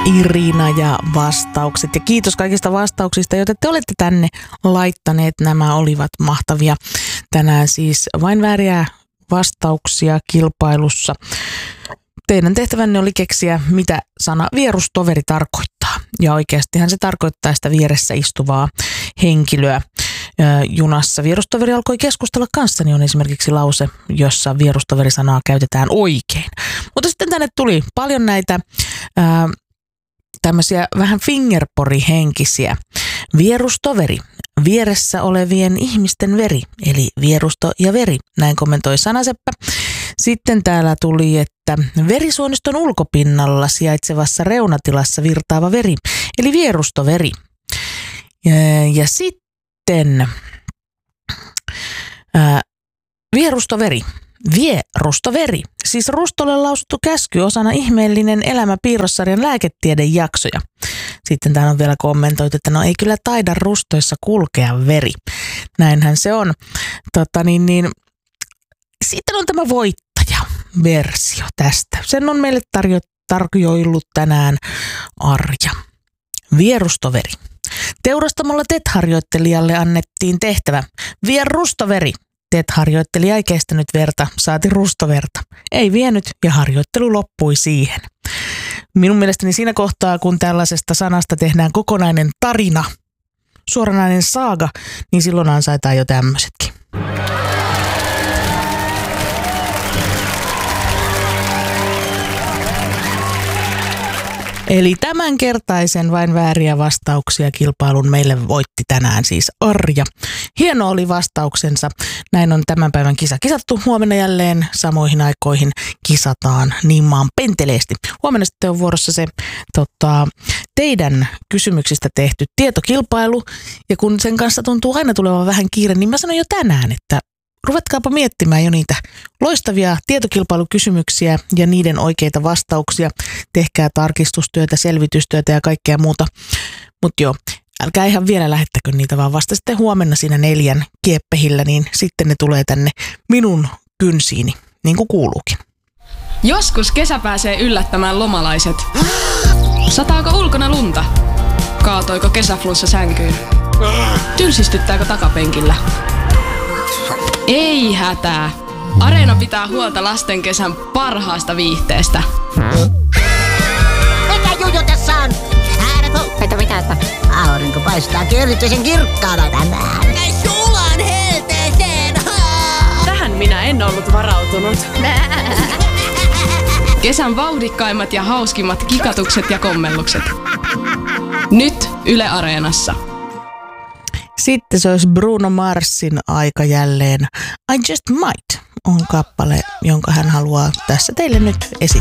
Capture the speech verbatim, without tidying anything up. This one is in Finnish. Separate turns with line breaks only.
Irina ja vastaukset. Ja kiitos kaikista vastauksista, joita te olette tänne laittaneet. Nämä olivat mahtavia. Tänään siis vain vääriä vastauksia kilpailussa. Teidän tehtävänne oli keksiä, mitä sana vierustoveri tarkoittaa. Ja oikeastihan se tarkoittaa sitä vieressä istuvaa henkilöä. Junassa vierustoveri alkoi keskustella kanssani on esimerkiksi lause, jossa vierustoverisanaa käytetään oikein. Mutta sitten tänne tuli paljon näitä ää, tämmöisiä vähän fingerpori-henkisiä. Vierustoveri, vieressä olevien ihmisten veri, eli vierusto ja veri, näin kommentoi Sanaseppä. Sitten täällä tuli, että verisuoniston ulkopinnalla sijaitsevassa reunatilassa virtaava veri, eli vierustoveri. Ja, ja sitten ää, vierustoveri. Vierustoveri, siis Rustolle lausuttu käsky osana ihmeellinen elämä piirrossarjan lääketiedejaksoja. Sitten täällä on vielä kommentoitu, että no ei kyllä taida rustoissa kulkea veri. Näinhän se on. Tota niin, niin. Sitten on tämä voittajaversio tästä. Sen on meille tarjo- tarjoillut tänään Arja. Vierustoveri. Teurastamalla T E T-harjoittelijalle annettiin tehtävä. Vie rustoveri. T E T-harjoittelija ei kestänyt verta, saati rustoverta. Ei vienyt ja harjoittelu loppui siihen. Minun mielestäni siinä kohtaa, kun tällaisesta sanasta tehdään kokonainen tarina, suoranainen saaga, niin silloin ansaitaan jo tämmöisetkin. Eli tämänkertaisen vain vääriä vastauksia kilpailun meille voitti tänään siis Arja. Hieno oli vastauksensa. Näin on tämän päivän kisa kisattu. Huomenna jälleen samoihin aikoihin kisataan niin maan penteleesti. Huomenna sitten on vuorossa se tota, teidän kysymyksistä tehty tietokilpailu. Ja kun sen kanssa tuntuu aina tulevan vähän kiire, niin mä sanon jo tänään, että ruvetkaapa miettimään jo niitä loistavia tietokilpailukysymyksiä ja niiden oikeita vastauksia. Tehkää tarkistustyötä, selvitystyötä ja kaikkea muuta. Mutta joo, älkää ihan vielä lähettäkö niitä, vaan vasta sitten huomenna siinä neljän kieppehillä, niin sitten ne tulee tänne minun kynsiini, niin kuin kuuluukin.
Joskus kesä pääsee yllättämään lomalaiset. Sataako ulkona lunta? Kaatoiko kesäflunssa sänkyyn? Tylsistyttääkö takapenkillä? Ei hätää. Areena pitää huolta lasten kesän parhaasta viihteestä.
Mikä juju tässä on? Mitä mitä? Aurinko paistaa erityisen kirkkaana tänään. Ei sulan helteeseen.
Tähän minä en ollut varautunut. Kesän vauhdikkaimmat ja hauskimmat kikatukset ja kommellukset. Nyt Yle Areenassa.
Sitten se olisi Bruno Marsin aika jälleen. I Just Might on kappale, jonka hän haluaa tässä teille nyt esittää.